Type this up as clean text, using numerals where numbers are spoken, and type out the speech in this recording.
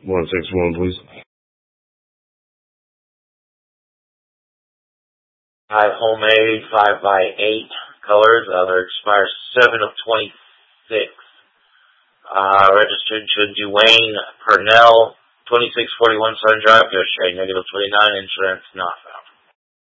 161, please. Five homemade, 5x8 colors. Other expires 7/26. Registered to Dwayne Purnell, 2641 Sun Drive, Ghost Trade, -29, insurance not found.